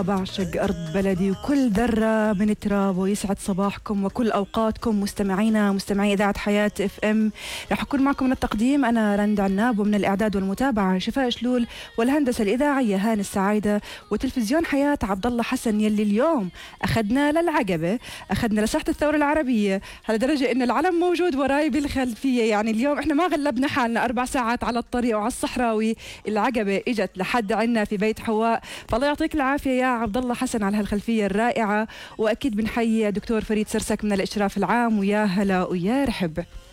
بعشق أرض بلدي وكل ذرة من التراب، ويسعد صباحكم وكل أوقاتكم مستمعي إذاعة حياة اف ام. رح أكون معكم من التقديم أنا رند عناب، ومن الإعداد والمتابعة شفاء شلول، والهندسة الإذاعية هاني السعايدة، وتلفزيون حياة عبد الله حسن، يلي اليوم أخذنا للعقبة، أخذنا لساحة الثورة العربية، على درجة إنه العلم موجود وراي بالخلفية. يعني اليوم إحنا ما غلبنا حالنا 4 ساعات على الطريق وعلى الصحراوي، العقبة إجت لحد عنا في بيت حواء. فالله يعطيك العافية يا عبد الله حسن على هالخلفية الرائعة. وأكيد بنحيي دكتور فريد سرسك من الإشراف العام، ويا هلا ويا رحب.